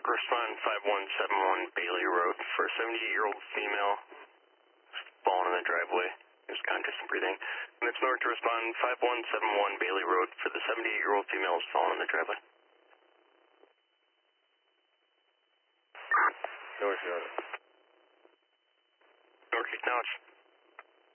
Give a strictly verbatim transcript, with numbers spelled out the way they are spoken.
respond five one seven one Bailey Road for a seventy-eight-year-old female fallen in the driveway. There's conscious and breathing. And it's north to respond five one seven one Bailey Road for the seventy-eight-year-old female who's fallen in the driveway. North, North. North, acknowledge.